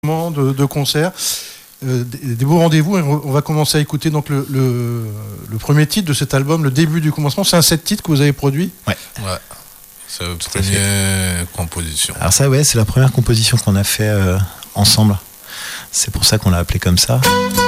de concert, des beaux rendez-vous. On va commencer à écouter donc le premier titre de cet album, le début du commencement. C'est un 7 titres que vous avez produit. Ouais. C'est la première composition. Alors ça, c'est la première composition qu'on a fait ensemble. C'est pour ça qu'on l'a appelé comme ça.